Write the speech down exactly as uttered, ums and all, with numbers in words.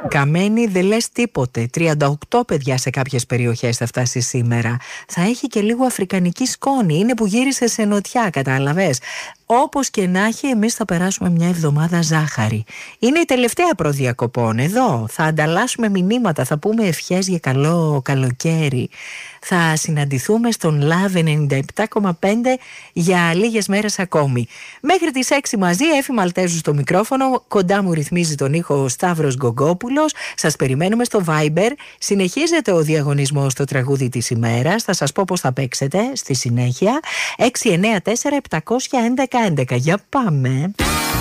Καμένη δεν λες τίποτε. τριάντα οκτώ παιδιά σε κάποιες περιοχές θα φτάσει σήμερα. Θα έχει και λίγο αφρικανική σκόνη. Είναι που γύρισε σε νοτιά, κατάλαβες. Όπως και να έχει, εμείς θα περάσουμε μια εβδομάδα ζάχαρη. Είναι η τελευταία προδιακοπών εδώ. Θα ανταλλάσσουμε μηνύματα, θα πούμε ευχές για καλό καλοκαίρι. Θα συναντηθούμε στον Love ενενήντα επτά κόμμα πέντε για λίγες μέρες ακόμη. Μέχρι τις έξι μαζί, Έφη Μαλτέζου στο μικρόφωνο. Κοντά μου ρυθμίζει τον ήχο ο Σταύρος Γκογκόπουλος. Σας περιμένουμε στο Viber. Συνεχίζεται ο διαγωνισμός στο τραγούδι της ημέρας. Θα σας πω πώς θα παίξετε στη συνέχεια. έξι εννιά τέσσερα επτά ένα ένα έντεκα. Για πάμε.